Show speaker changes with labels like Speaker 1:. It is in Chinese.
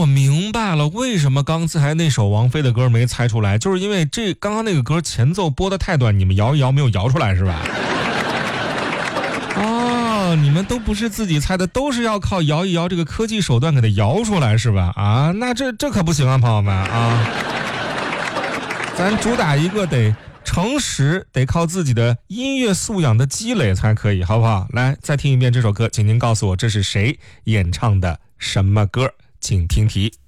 Speaker 1: 我明白了，为什么刚才那首王菲的歌没猜出来，就是因为刚刚那个歌前奏播的太短，你们摇一摇没有摇出来是吧？哦，你们都不是自己猜的，都是要靠摇一摇这个科技手段给它摇出来是吧？啊，那这可不行啊，朋友们啊！咱主打一个得诚实，得靠自己的音乐素养的积累才可以，好不好？来，再听一遍这首歌，请您告诉我这是谁演唱的什么歌，请听题。